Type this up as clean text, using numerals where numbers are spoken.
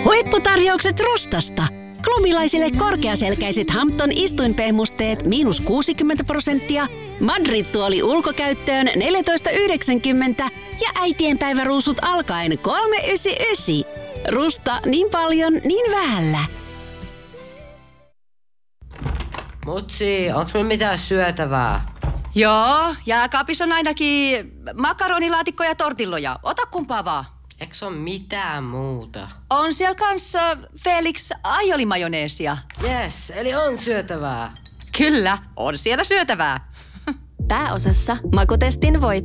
Huipputarjoukset Rustasta. Klubilaisille korkeaselkäiset Hampton istuinpehmusteet -60%, Madrid-tuoli ulkokäyttöön 14,90 ja äitienpäiväruusut alkaen 3,99. Rusta, niin paljon, niin vähällä. Mutsi, onks me mitään syötävää? Joo, jääkaapissa on ainakin makaronilaatikkoja ja tortilloja. Ota kumpaa vaan. Eiks oo mitään muuta? On siellä kanssa Felix aiolimajoneesia. Yes, eli on syötävää. Kyllä, on siellä syötävää. Pääosassa makutestin voitti